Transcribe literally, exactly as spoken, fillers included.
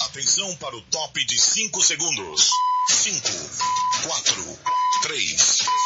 Atenção para o top de cinco segundos. cinco, quatro, três,